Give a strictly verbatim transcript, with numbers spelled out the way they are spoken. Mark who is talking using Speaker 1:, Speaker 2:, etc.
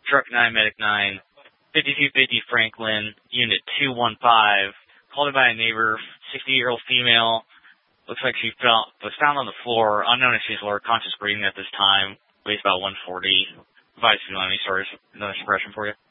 Speaker 1: Truck nine, Medic nine, fifty-two fifty Franklin, Unit two one five, called in by a neighbor, sixty-year-old female. Looks like she fell, was found on the floor, unknown if she's lower conscious breathing at this time, weighs about one forty. Advise if you want any stories, another suppression for you.